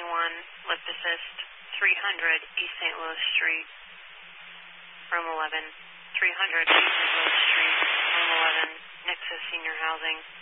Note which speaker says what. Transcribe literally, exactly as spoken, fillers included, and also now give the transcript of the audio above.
Speaker 1: one, lift assist, three hundred East Saint Louis Street, room eleven. three hundred East Saint Louis Street, room eleven, Nexus Senior Housing.